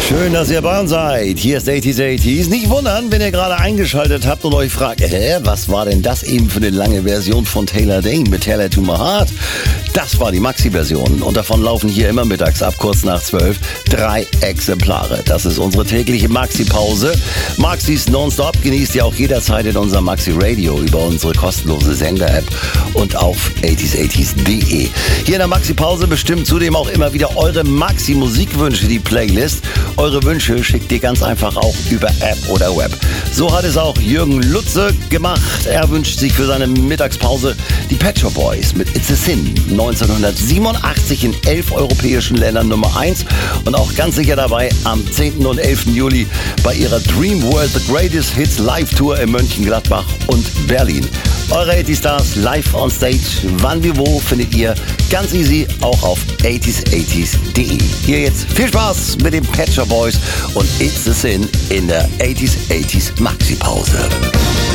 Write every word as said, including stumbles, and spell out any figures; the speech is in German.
Schön, dass ihr bei uns seid. Hier ist achtziger achtziger. Nicht wundern, wenn ihr gerade eingeschaltet habt und euch fragt, hä, was war denn das eben für eine lange Version von Taylor Dayne mit Taylor to My Heart? Das war die Maxi-Version und davon laufen hier immer mittags ab kurz nach zwölf drei Exemplare. Das ist unsere tägliche Maxi-Pause. Maxis Nonstop genießt ihr auch jederzeit in unserem Maxi-Radio über unsere kostenlose Sender-App und auf achtziger achtziger punkt de. Hier in der Maxi-Pause bestimmt zudem auch immer wieder eure Maxi-Musikwünsche, die Playlist. Eure Wünsche schickt ihr ganz einfach auch über App oder Web. So hat es auch Jürgen Lutze gemacht. Er wünscht sich für seine Mittagspause die Pet Shop Boys mit It's a Sin. neunzehnhundertsiebenundachtzig in elf europäischen Ländern Nummer eins und auch ganz sicher dabei am zehnten und elften Juli bei ihrer Dream World The Greatest Hits Live Tour in Mönchengladbach und Berlin. Eure achtziger Stars live on stage. Wann wie wo findet ihr ganz easy auch auf achtziger achtziger punkt de. Hier jetzt viel Spaß mit den Pet Shop Boys und It's a Sin in der achtziger achtziger Maxi-Pause.